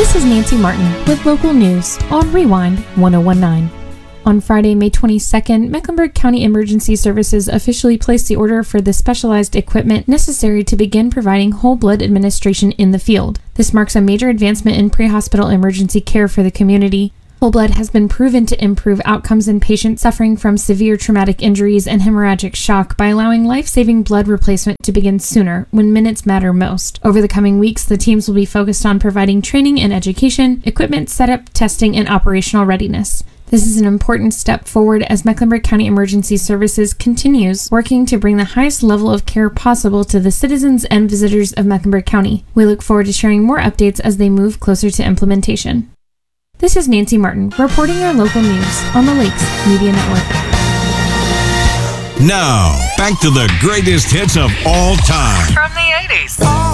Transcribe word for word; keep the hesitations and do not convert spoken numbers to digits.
This is Nancy Martin with local news on Rewind one oh one point nine. On Friday, May twenty-second, Mecklenburg County Emergency Services officially placed the order for the specialized equipment necessary to begin providing whole blood administration in the field. This marks a major advancement in pre-hospital emergency care for the community. Whole blood has been proven to improve outcomes in patients suffering from severe traumatic injuries and hemorrhagic shock by allowing life-saving blood replacement to begin sooner, when minutes matter most. Over the coming weeks, the teams will be focused on providing training and education, equipment setup, testing, and operational readiness. This is an important step forward as Mecklenburg County Emergency Services continues working to bring the highest level of care possible to the citizens and visitors of Mecklenburg County. We look forward to sharing more updates as they move closer to implementation. This is Nancy Martin reporting your local news on the Lakes Media Network. Now, back to the greatest hits of all time. From the eighties.